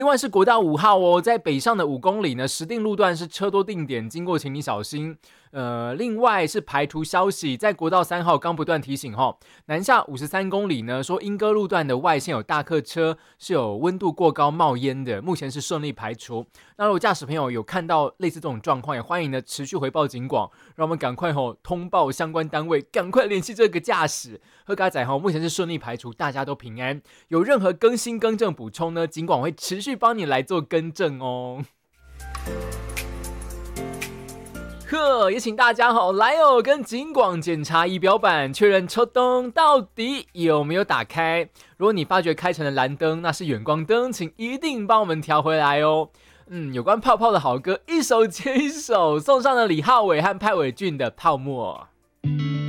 另外是国道5号哦，在北上的5公里呢，石碇路段是车多定点，经过请你小心。另外是排除消息，在国道3号刚不断提醒南下53公里呢，说莺歌路段的外线有大客车是有温度过高冒烟的，目前是顺利排除。那如果驾驶朋友有看到类似这种状况，也欢迎呢持续回报警广，让我们赶快通报相关单位，赶快联系这个驾驶。贺嘎仔目前是顺利排除，大家都平安。有任何更新更正补充呢，警广会持续帮你来做更正哦。也请大家来跟警广检查仪表板，确认车灯到底有没有打开。如果你发觉开成了蓝灯，那是远光灯，请一定帮我们调回来哦。有关泡泡的好歌，一首接一首，送上了李浩伟和派伟俊的《泡沫》。